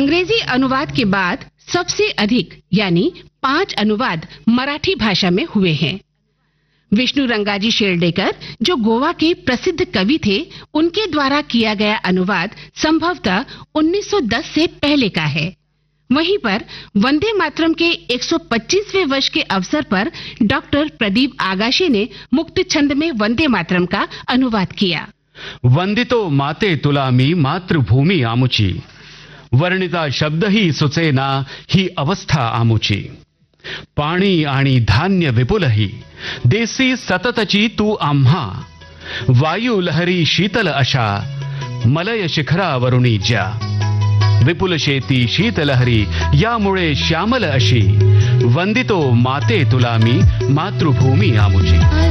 अंग्रेजी अनुवाद के बाद सबसे अधिक यानी 5 अनुवाद मराठी भाषा में हुए हैं। विष्णु रंगाजी शेरडेकर, जो गोवा के प्रसिद्ध कवि थे, उनके द्वारा किया गया अनुवाद संभवतः 1910 से पहले का है। वहीं पर वंदे मातरम के 125वें वर्ष के अवसर पर डॉक्टर प्रदीप आगाशे ने मुक्त छंद में वंदे मातरम का अनुवाद किया। वंदितो माते तुला मी मातृभूमी आमुची, वर्णिता शब्द ही सुचेना ही अवस्था आमुची। पाणी आणि धान्य विपुलही देसी सततची तू आम्हा, वायू लहरी शीतल अशा मलय शिखरावरुणी ज्या। विपुल शेती शीतलहरी यामुळे श्यामल अशी, वंदितो माते तुला मी मातृभूमी आमुची।